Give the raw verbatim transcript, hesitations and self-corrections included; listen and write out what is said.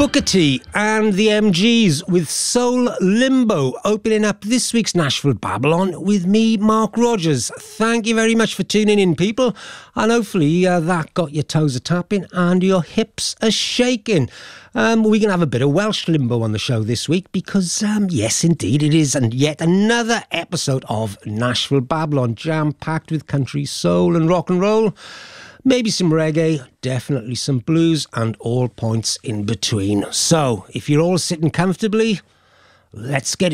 Booker T and the M Gs with Soul Limbo opening up this week's Nashville Babylon with me, Mark Rogers. Thank you very much for tuning in, people, and hopefully uh, that got your toes a tapping and your hips a shaking. Um, we're going to have a bit of Welsh limbo on the show this week because, um, yes, indeed, it is and yet another episode of Nashville Babylon, jam-packed with country, soul and rock and roll. Maybe some reggae, definitely some blues, and all points in between. So, if you're all sitting comfortably, let's get